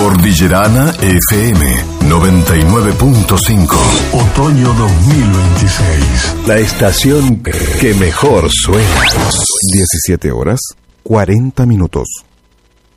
Cordillerana FM 99.5. Otoño 2026. La estación que mejor suena. 17 horas 40 minutos.